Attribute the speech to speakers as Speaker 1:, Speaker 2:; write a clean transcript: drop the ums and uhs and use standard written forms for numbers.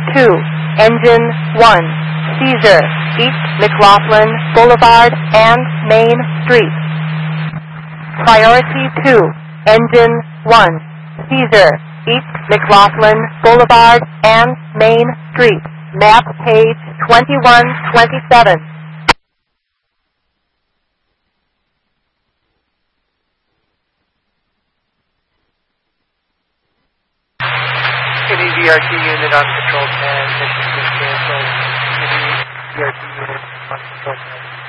Speaker 1: 2, Engine 1, Seizure, East McLaughlin Boulevard and Main Street. Priority 2, Engine 1, Seizure, East McLaughlin Boulevard and Main Street. Map page 2127.
Speaker 2: Any VRT unit on control 10, mission is canceled. Any VRT unit on control 10.